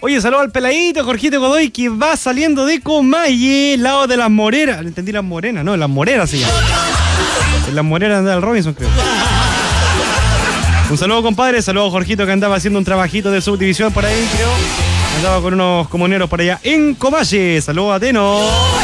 Oye, saludos al peladito Jorgito Godoy que va saliendo de Comalle, lado de las Moreras. Entendí las Morenas, no, las Moreras se llama. En las Moreras del Robinson, creo. Un saludo, compadre. Saludo a Jorgito que andaba haciendo un trabajito de subdivisión por ahí, creo. Andaba con unos comuneros por allá en Comalle. Saludos a Teno.